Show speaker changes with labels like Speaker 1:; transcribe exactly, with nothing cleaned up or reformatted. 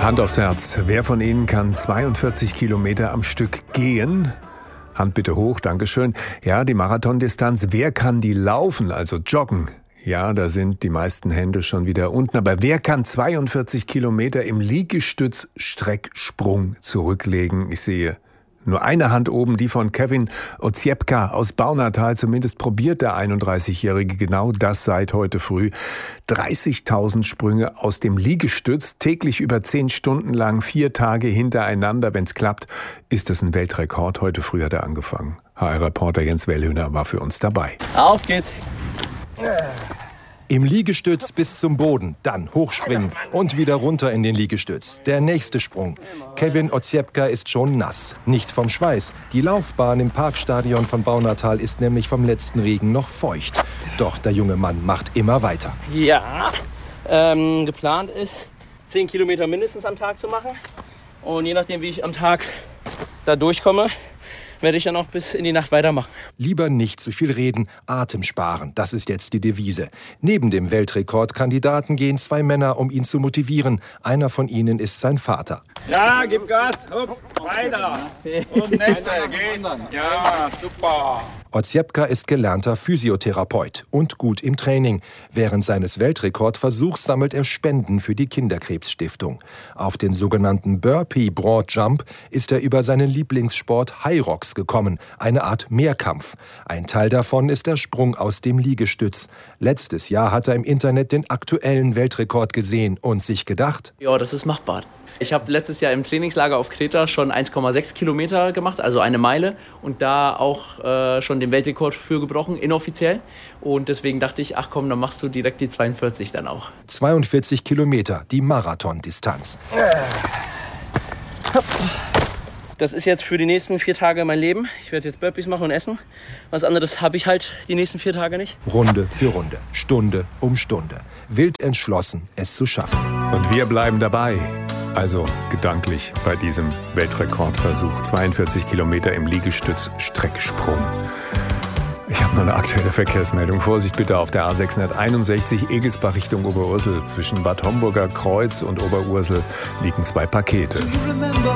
Speaker 1: Hand aufs Herz. Wer von Ihnen kann zweiundvierzig Kilometer am Stück gehen? Hand bitte hoch, Dankeschön. Ja, die Marathondistanz. Wer kann die laufen, also joggen? Ja, da sind die meisten Hände schon wieder unten. Aber wer kann zweiundvierzig Kilometer im Liegestütz-Strecksprung zurücklegen? Ich sehe nur eine Hand oben, die von Kevin Oziepka aus Baunatal. Zumindest probiert der einunddreißigjährige genau das seit heute früh. dreißigtausend Sprünge aus dem Liegestütz, täglich über zehn Stunden lang, vier Tage hintereinander. Wenn es klappt, ist das ein Weltrekord. Heute früh hat er angefangen. H R-Reporter Jens Wellhöhner war für uns dabei.
Speaker 2: Auf geht's!
Speaker 3: Im Liegestütz bis zum Boden, dann hochspringen und wieder runter in den Liegestütz. Der nächste Sprung. Kevin Oziepka ist schon nass, nicht vom Schweiß. Die Laufbahn im Parkstadion von Baunatal ist nämlich vom letzten Regen noch feucht. Doch der junge Mann macht immer weiter.
Speaker 2: Ja, ähm, geplant ist, zehn Kilometer mindestens am Tag zu machen. Und je nachdem, wie ich am Tag da durchkomme, werde ich ja noch bis in die Nacht weitermachen.
Speaker 3: Lieber nicht zu viel reden, Atem sparen, das ist jetzt die Devise. Neben dem Weltrekordkandidaten gehen zwei Männer, um ihn zu motivieren. Einer von ihnen ist sein Vater.
Speaker 4: Ja, gib Gas, hopp, weiter. Und nächste, gehen. Ja, super.
Speaker 3: Oziepka ist gelernter Physiotherapeut und gut im Training. Während seines Weltrekordversuchs sammelt er Spenden für die Kinderkrebsstiftung. Auf den sogenannten Burpee Broad Jump ist er über seinen Lieblingssport High Rocks gekommen, eine Art Mehrkampf. Ein Teil davon ist der Sprung aus dem Liegestütz. Letztes Jahr hat er im Internet den aktuellen Weltrekord gesehen und sich gedacht:
Speaker 2: Ja, das ist machbar. Ich habe letztes Jahr im Trainingslager auf Kreta schon eins Komma sechs Kilometer gemacht, also eine Meile. Und da auch äh, schon den Weltrekord für gebrochen, inoffiziell. Und deswegen dachte ich, ach komm, dann machst du direkt die zweiundvierzig dann auch.
Speaker 3: zweiundvierzig Kilometer, die Marathondistanz.
Speaker 2: Das ist jetzt für die nächsten vier Tage mein Leben. Ich werde jetzt Burpees machen und essen. Was anderes habe ich halt die nächsten vier Tage nicht.
Speaker 3: Runde für Runde, Stunde um Stunde. Wild entschlossen, es zu schaffen.
Speaker 1: Und wir bleiben dabei. Also gedanklich bei diesem Weltrekordversuch. zweiundvierzig Kilometer im Liegestütz-Strecksprung. Ich habe noch eine aktuelle Verkehrsmeldung. Vorsicht bitte auf der A sechshunderteinundsechzig Egelsbach Richtung Oberursel. Zwischen Bad Homburger Kreuz und Oberursel liegen zwei Pakete.